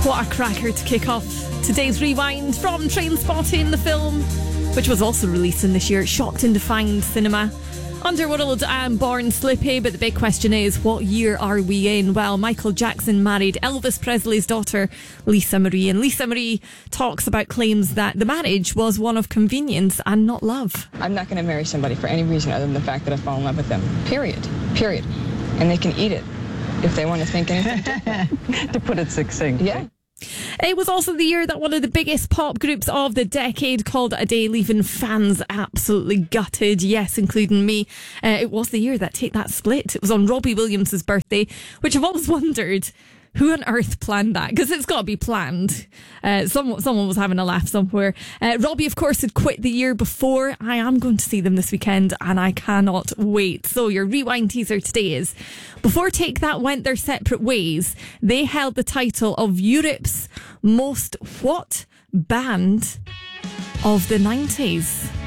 What a cracker to kick off today's Rewind from Trainspotting, the film, which was also released in this year. It shocked and defined cinema. Underworld and Born Slippy, but the big question is, what year are we in? Well, Michael Jackson married Elvis Presley's daughter, Lisa Marie, and Lisa Marie talks about claims that the marriage was one of convenience and not love. I'm not going to marry somebody for any reason other than the fact that I fall in love with them. Period. And they can eat it if they want to think anything different. To put it succinctly. Yeah. It was also the year that one of the biggest pop groups of the decade called a day, leaving fans absolutely gutted. Yes, including me. It was the year that Take That split. It was on Robbie Williams' birthday, which I've always wondered who on earth planned that, because it's got to be planned. Someone was having a laugh somewhere. Robbie, of course, had quit the year before. I am going to see them this weekend and I cannot wait. So your Rewind teaser today is, before Take That went their separate ways, they held the title of Europe's most what band of the 90s?